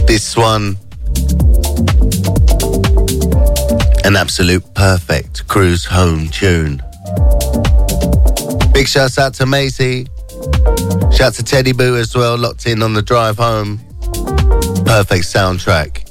This one, an absolute perfect cruise home tune. Big shouts out to Maisie. Shout to Teddy Boo as well, locked in on the drive home. Perfect soundtrack.